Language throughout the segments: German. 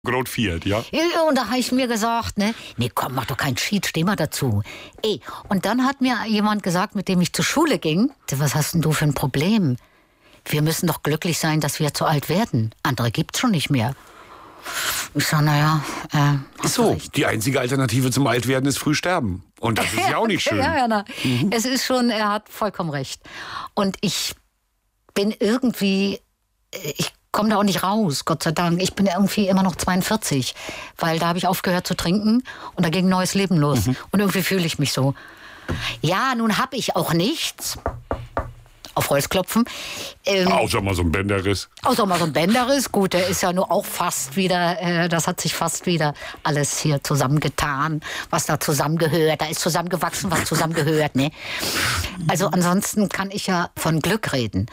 Grot Fiat, ja? Ja, und da habe ich mir gesagt, nee, komm, mach doch keinen Cheat, steh mal dazu. Und dann hat mir jemand gesagt, mit dem ich zur Schule ging, was hast denn du für ein Problem? Wir müssen doch glücklich sein, dass wir zu alt werden. Andere gibt's schon nicht mehr. Ich sage, so, die einzige Alternative zum Altwerden ist früh sterben. Und das ist ja auch nicht schön. Es ist schon, er hat vollkommen recht. Und ich bin irgendwie, ich komme da auch nicht raus, Gott sei Dank. Ich bin irgendwie immer noch 42, weil da habe ich aufgehört zu trinken und da ging ein neues Leben los. Und irgendwie fühle ich mich so. Ja, nun habe ich auch nichts. Auf Holz klopfen. Außer mal so ein Bänderriss. Gut, der ist ja nur auch fast wieder, das hat sich fast wieder alles hier zusammengetan, was da zusammengehört. Da ist zusammengewachsen, was zusammengehört, ne? Also ansonsten kann ich ja von Glück reden.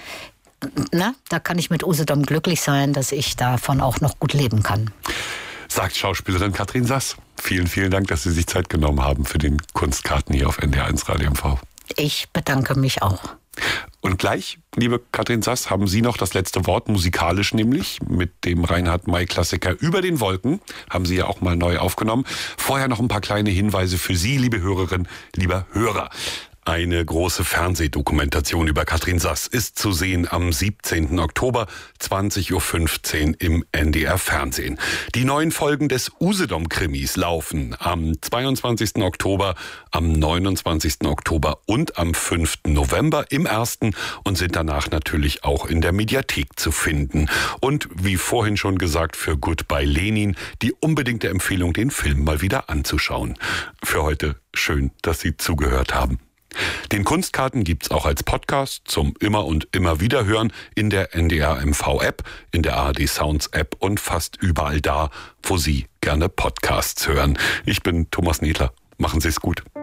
Da kann ich mit Usedom glücklich sein, dass ich davon auch noch gut leben kann. Sagt Schauspielerin Katrin Sass. Vielen, vielen Dank, dass Sie sich Zeit genommen haben für den Kunstkarten hier auf NDR1 Radio MV. Ich bedanke mich auch. Und gleich, liebe Katrin Sass, haben Sie noch das letzte Wort, musikalisch nämlich, mit dem Reinhard-May-Klassiker Über den Wolken, haben Sie ja auch mal neu aufgenommen. Vorher noch ein paar kleine Hinweise für Sie, liebe Hörerinnen, lieber Hörer. Eine große Fernsehdokumentation über Katrin Sass ist zu sehen am 17. Oktober, 20.15 Uhr im NDR Fernsehen. Die neuen Folgen des Usedom-Krimis laufen am 22. Oktober, am 29. Oktober und am 5. November im ersten und sind danach natürlich auch in der Mediathek zu finden. Und wie vorhin schon gesagt, für Goodbye Lenin die unbedingte Empfehlung, den Film mal wieder anzuschauen. Für heute schön, dass Sie zugehört haben. Den Kunstkarten gibt's auch als Podcast zum immer und immer wieder hören in der NDR MV App, in der ARD Sounds App und fast überall da, wo Sie gerne Podcasts hören. Ich bin Thomas Nedler. Machen Sie es gut.